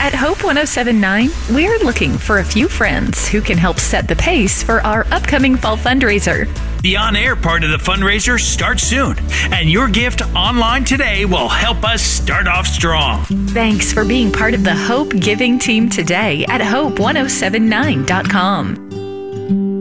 At Hope 1079, we're looking for a few friends who can help set the pace for our upcoming fall fundraiser. The on-air part of the fundraiser starts soon, and your gift online today will help us start off strong. Thanks for being part of the Hope Giving team today at hope1079.com.